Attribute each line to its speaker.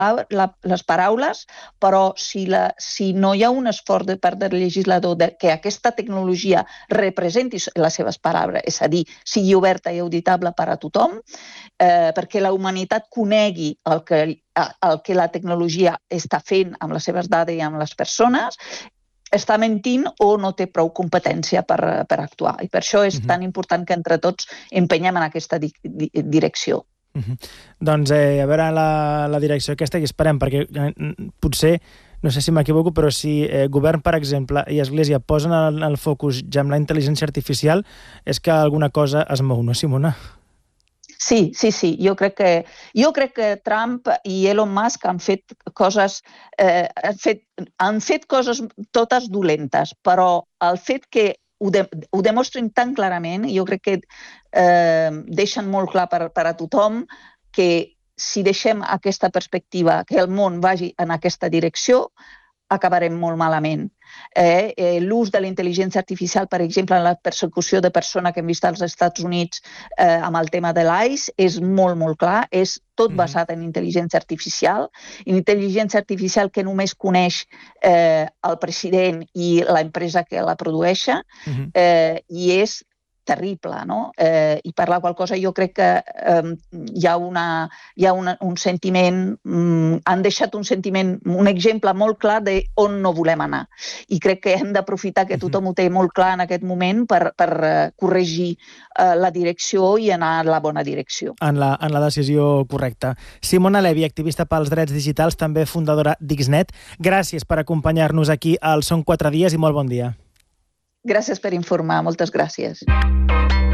Speaker 1: les paraules, però si no hi ha un esforç de part del legislador que aquesta tecnologia representi les seves paraules, és a dir, sigui oberta i auditable per a tothom, perquè la humanitat conegui el que la tecnologia està fent amb les seves dades i amb les persones, està mentint o no té prou competència per actuar. I per això és tan important que entre tots empenyem en aquesta direcció.
Speaker 2: Doncs a veure la direcció aquesta que esperem, perquè potser, no sé si m'equivoco, però si govern, per exemple, i Església posen el focus ja amb la intel·ligència artificial, és que alguna cosa es mou, no, Simona?
Speaker 1: Sí. Jo crec que Trump i Elon Musk han fet coses totes dolentes, però el fet que ho demostrin tan clarament, jo crec que deixen molt clar per a tothom que si deixem aquesta perspectiva, que el món vagi en aquesta direcció, acabarem molt malament. L'ús de la intel·ligència artificial, per exemple, en la persecució de persones que hem vist als Estats Units amb el tema de l'ICE, és molt, molt clar. És tot basat en intel·ligència artificial. Intel·ligència artificial que només coneix el president i l'empresa que la produeix, i és terrible, no? I per la qual cosa jo crec que hi ha un sentiment, han deixat un sentiment, un exemple molt clar d'on no volem anar. I crec que hem d'aprofitar que tothom ho té molt clar en aquest moment per corregir la direcció i anar en la bona direcció.
Speaker 2: En la decisió correcta. Simona Levi, activista pels drets digitals, també fundadora d'Xnet. Gràcies per acompanyar-nos aquí al Són 4 dies i molt bon dia.
Speaker 1: Gràcies per informar, moltes gràcies.